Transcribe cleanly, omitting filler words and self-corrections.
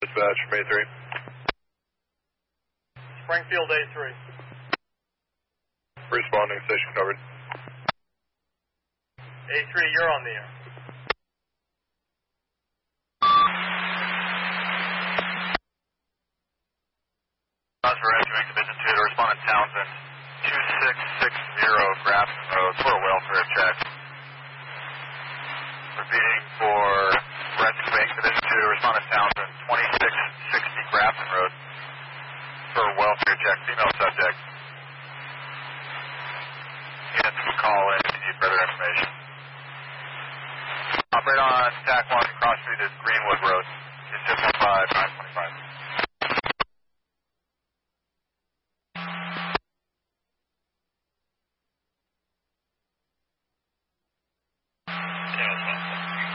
Dispatch from A3. Springfield A3. Responding, station covered. A3, you're on the air. For entering Division 2 to respondent Townsend, 2660 Grafton Road for a welfare check. Repeating for entering Division 2 to respondent Townsend, 2660 Grafton Road for a welfare check. Female subject. Units will call in if you need further information. Operate on TAC 1 cross street is Greenwood Road. 2615 925.